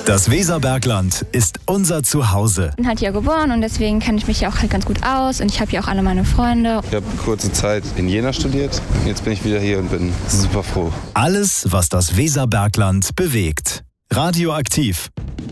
Das Weserbergland ist unser Zuhause. Ich bin halt hier geboren und deswegen kenne ich mich hier auch halt ganz gut aus und ich habe hier auch alle meine Freunde. Ich habe kurze Zeit in Jena studiert. Jetzt bin ich wieder hier und bin super froh. Alles, was das Weserbergland bewegt. Radioaktiv.